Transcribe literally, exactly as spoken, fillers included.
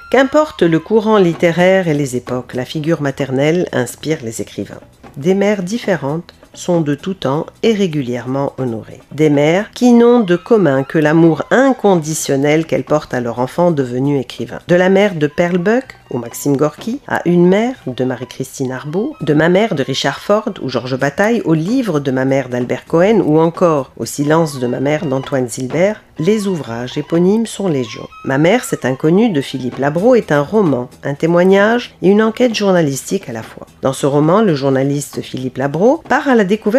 Qu'importe le courant littéraire et les époques, la figure maternelle inspire les écrivains. Des mères différentes sont de tout temps et régulièrement honorées. Des mères qui n'ont de commun que l'amour inconditionnel qu'elles portent à leur enfant devenu écrivain. De la mère de Perlebuck ou Maxime Gorky, à Une mère de Marie-Christine Arbeau, de Ma mère de Richard Ford ou Georges Bataille, au Livre de ma mère d'Albert Cohen ou encore au Silence de ma mère d'Antoine Zilbert, les ouvrages éponymes sont légion. Ma mère, c'est inconnu de Philippe Labro est un roman, un témoignage et une enquête journalistique à la fois. Dans ce roman, le journaliste Philippe Labro part à la découverte